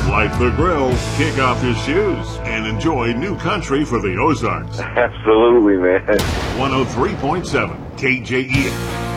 Light the grill, kick off his shoes, and enjoy new country for the Ozarks. Absolutely, man. 103.7 KJEA.